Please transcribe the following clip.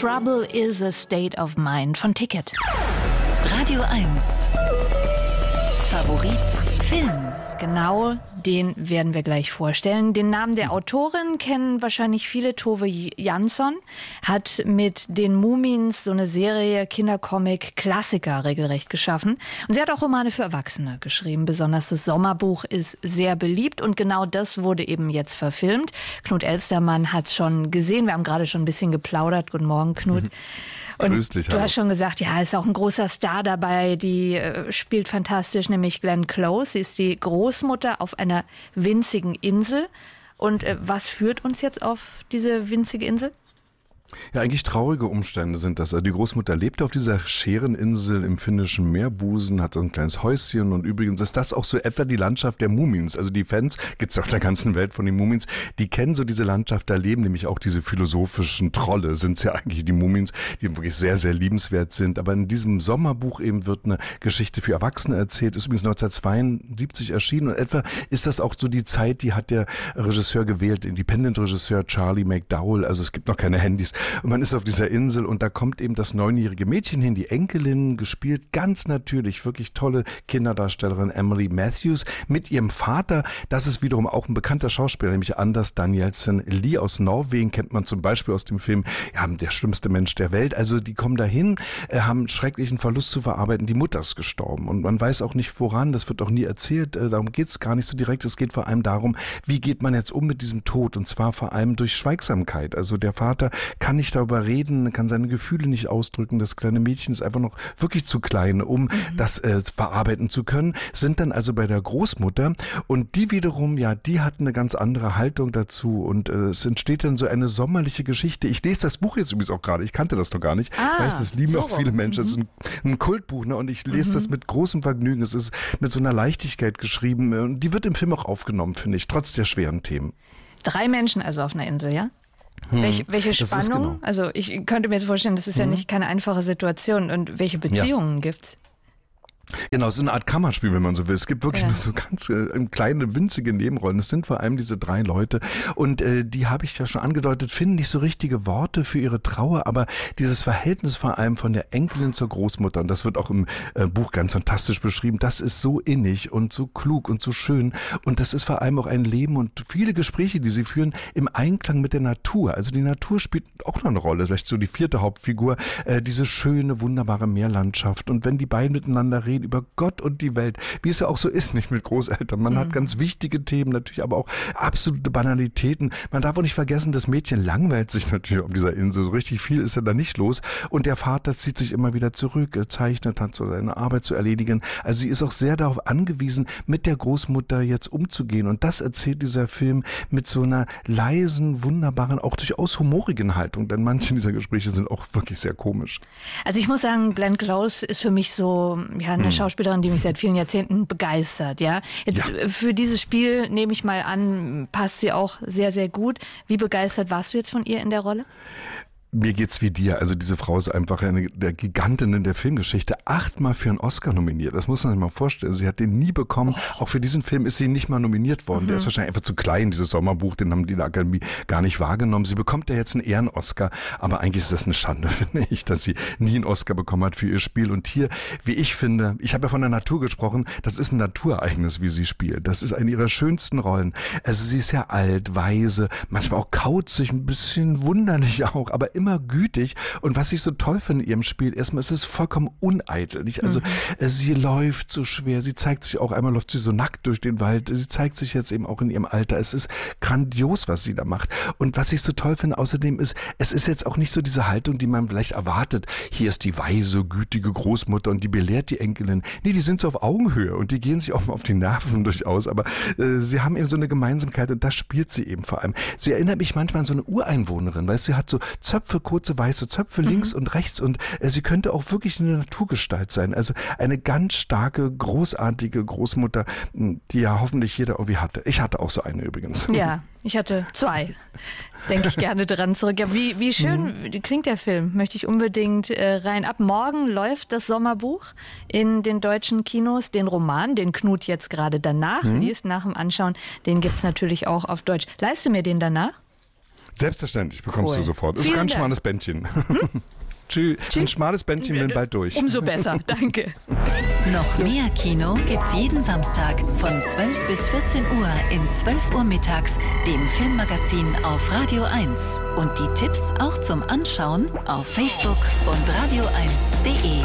Trouble is a State of Mind von Ticket. Radio 1. Favorit Film. Genau, den werden wir gleich vorstellen. Den Namen der Autorin kennen wahrscheinlich viele. Tove Jansson hat mit den Mumins so eine Serie Kindercomic-Klassiker regelrecht geschaffen. Und sie hat auch Romane für Erwachsene geschrieben. Besonders das Sommerbuch ist sehr beliebt und genau das wurde eben jetzt verfilmt. Knut Elstermann hat es schon gesehen. Wir haben gerade schon ein bisschen geplaudert. Guten Morgen, Knut. Und grüß dich, du hast schon gesagt, ja, ist auch ein großer Star dabei, die spielt fantastisch, nämlich Glenn Close. Sie ist die Großmutter auf einer winzigen Insel. Und was führt uns jetzt auf diese winzige Insel? Ja, eigentlich traurige Umstände sind das. Also die Großmutter lebte auf dieser Schäreninsel im finnischen Meerbusen, hat so ein kleines Häuschen und übrigens ist das auch so etwa die Landschaft der Mumins. Also die Fans, gibt's auf der ganzen Welt von den Mumins, die kennen so diese Landschaft, da leben nämlich auch diese philosophischen Trolle, sind's ja eigentlich die Mumins, die wirklich sehr, sehr liebenswert sind. Aber in diesem Sommerbuch eben wird eine Geschichte für Erwachsene erzählt, ist übrigens 1972 erschienen und etwa ist das auch so die Zeit, die hat der Regisseur gewählt, Independent-Regisseur Charlie McDowell, also es gibt noch keine Handys. Und man ist auf dieser Insel und da kommt eben das 9-jährige Mädchen hin, die Enkelin, gespielt ganz natürlich, wirklich tolle Kinderdarstellerin Emily Matthews mit ihrem Vater. Das ist wiederum auch ein bekannter Schauspieler, nämlich Anders Danielsen Lie aus Norwegen, kennt man zum Beispiel aus dem Film ja, Der schlimmste Mensch der Welt. Also die kommen dahin, haben einen schrecklichen Verlust zu verarbeiten. Die Mutter ist gestorben und man weiß auch nicht woran, das wird auch nie erzählt. Darum geht's gar nicht so direkt. Es geht vor allem darum, wie geht man jetzt um mit diesem Tod und zwar vor allem durch Schweigsamkeit. Also der Vater kann nicht darüber reden, kann seine Gefühle nicht ausdrücken. Das kleine Mädchen ist einfach noch wirklich zu klein, um das verarbeiten zu können. Sind dann also bei der Großmutter und die wiederum, ja, die hat eine ganz andere Haltung dazu und es entsteht dann so eine sommerliche Geschichte. Ich lese das Buch jetzt übrigens auch gerade. Ich kannte das noch gar nicht. Ich weiß, das lieben auch viele Menschen. Es ist ein Kultbuch, ne? Und ich lese das mit großem Vergnügen. Es ist mit so einer Leichtigkeit geschrieben und die wird im Film auch aufgenommen, finde ich, trotz der schweren Themen. 3 Menschen also auf einer Insel, ja? Welche Spannung? Genau. Also ich könnte mir jetzt vorstellen, das ist ja nicht keine einfache Situation. Und welche Beziehungen gibt's? Genau, es ist eine Art Kammerspiel, wenn man so will. Es gibt wirklich nur so ganz kleine, winzige Nebenrollen. Es sind vor allem diese 3 Leute und die habe ich ja schon angedeutet, finden nicht so richtige Worte für ihre Trauer, aber dieses Verhältnis vor allem von der Enkelin zur Großmutter, und das wird auch im Buch ganz fantastisch beschrieben, das ist so innig und so klug und so schön und das ist vor allem auch ein Leben und viele Gespräche, die sie führen, im Einklang mit der Natur. Also die Natur spielt auch noch eine Rolle, vielleicht so die 4. Hauptfigur, diese schöne, wunderbare Meerlandschaft und wenn die beiden miteinander reden, über Gott und die Welt, wie es ja auch so ist, nicht mit Großeltern. Man hat ganz wichtige Themen, natürlich aber auch absolute Banalitäten. Man darf auch nicht vergessen, das Mädchen langweilt sich natürlich auf dieser Insel. So richtig viel ist ja da nicht los. Und der Vater zieht sich immer wieder zurück, zeichnet, hat so seine Arbeit zu erledigen. Also sie ist auch sehr darauf angewiesen, mit der Großmutter jetzt umzugehen. Und das erzählt dieser Film mit so einer leisen, wunderbaren, auch durchaus humorigen Haltung. Denn manche dieser Gespräche sind auch wirklich sehr komisch. Also ich muss sagen, Glenn Close ist für mich so eine Schauspielerin, die mich seit vielen Jahrzehnten begeistert. Ja, jetzt für dieses Spiel nehme ich mal an, passt sie auch sehr, sehr gut. Wie begeistert warst du jetzt von ihr in der Rolle? Mir geht's wie dir. Also diese Frau ist einfach eine der Gigantinnen der Filmgeschichte. 8-mal für einen Oscar nominiert. Das muss man sich mal vorstellen. Sie hat den nie bekommen. Auch für diesen Film ist sie nicht mal nominiert worden. Der ist wahrscheinlich einfach zu klein, dieses Sommerbuch. Den haben die in der Akademie gar nicht wahrgenommen. Sie bekommt ja jetzt einen Ehren-Oscar. Aber eigentlich ist das eine Schande, finde ich, dass sie nie einen Oscar bekommen hat für ihr Spiel. Und hier, wie ich finde, ich habe ja von der Natur gesprochen, das ist ein Naturereignis, wie sie spielt. Das ist eine ihrer schönsten Rollen. Also sie ist ja alt, weise, manchmal auch kauzig, ein bisschen wunderlich auch, aber immer gütig. Und was ich so toll finde in ihrem Spiel, erstmal ist es vollkommen uneitel. Nicht? Also sie läuft so schwer, sie zeigt sich auch, einmal läuft sie so nackt durch den Wald, sie zeigt sich jetzt eben auch in ihrem Alter. Es ist grandios, was sie da macht. Und was ich so toll finde außerdem ist, es ist jetzt auch nicht so diese Haltung, die man vielleicht erwartet. Hier ist die weise, gütige Großmutter und die belehrt die Enkelin. Nee, die sind so auf Augenhöhe und die gehen sich auch mal auf die Nerven durchaus. Aber sie haben eben so eine Gemeinsamkeit und das spielt sie eben vor allem. Sie erinnert mich manchmal an so eine Ureinwohnerin, weißt du, sie hat so Zöpfe, kurze weiße Zöpfe links und rechts und sie könnte auch wirklich eine Naturgestalt sein. Also eine ganz starke, großartige Großmutter, die ja hoffentlich jeder irgendwie hatte. Ich hatte auch so eine übrigens. Ja, ich hatte 2. Denke ich gerne dran zurück. Ja, wie schön klingt der Film. Möchte ich unbedingt rein. Ab morgen läuft das Sommerbuch in den deutschen Kinos. Den Roman, den Knut jetzt gerade danach liest, nach dem Anschauen, den gibt's natürlich auch auf Deutsch. Leihst du mir den danach? Selbstverständlich, bekommst du sofort. Ist Vielen ein ganz Dank. schmales Bändchen. Tschüss. Ein schmales Bändchen, bin bald durch. Umso besser, danke. Noch mehr Kino gibt's jeden Samstag von 12 bis 14 Uhr in 12 Uhr mittags, dem Filmmagazin auf Radio 1. Und die Tipps auch zum Anschauen auf Facebook und radio1.de.